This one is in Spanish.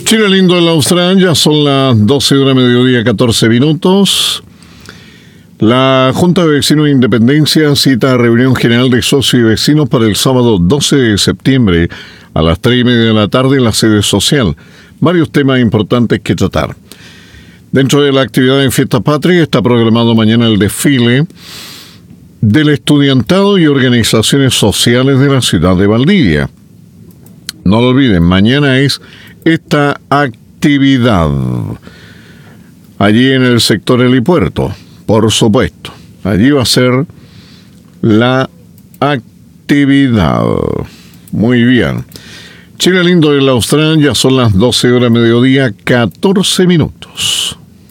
Chile lindo en la Austral, ya son las 12 horas mediodía, 14 minutos. La Junta de Vecinos de Independencia cita a reunión general de socios y vecinos para el sábado 12 de septiembre a las 3:30 de la tarde en la sede social. Varios temas importantes que tratar. Dentro de la actividad en Fiesta Patria está programado mañana el desfile del estudiantado y organizaciones sociales de la ciudad de Valdivia. No lo olviden, mañana es esta actividad allí en el sector helipuerto, por supuesto. Allí va a ser la actividad. Muy bien. Chile lindo en la Austral, ya son las 12 horas mediodía, 14 minutos.